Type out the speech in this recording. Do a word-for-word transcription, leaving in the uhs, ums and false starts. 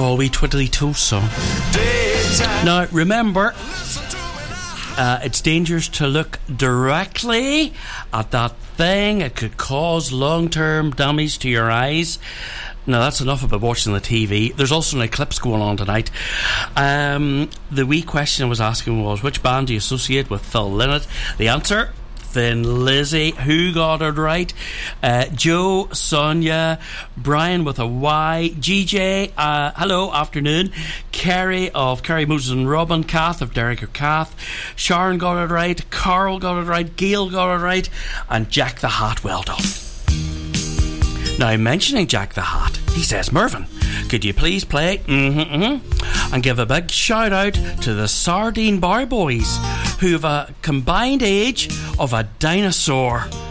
Oh, wee twiddly toes song. Now, remember, uh, it's dangerous to look directly at that thing. It could cause long-term damage to your eyes. Now, that's enough about watching the T V. There's also an eclipse going on tonight. Um, the wee question I was asking was, which band do you associate with Phil Lynott? The answer... Thin Lizzy. Who got it right? Uh, Joe, Sonia, Brian with a Y, G J, uh, hello, afternoon, Kerry of Kerry Moses and Robin, Kath of Derek or Kath, Sharon got it right, Carl got it right, Gail got it right, and Jack the Hat. Well done. Now, mentioning Jack the Hat, he says, Mervyn, could you please play mm-hmm, mm-hmm, and give a big shout out to the Sardine Bar Boys, who have a combined age of a dinosaur.